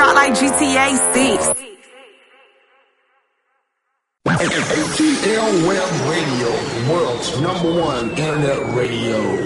drop like GTA 6. ATL Web Radio, world's #1 internet radio.